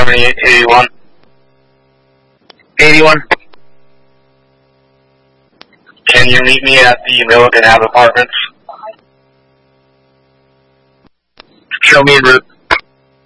7881. 81. Can you meet me at the Milligan Ave Apartments? Show me en route.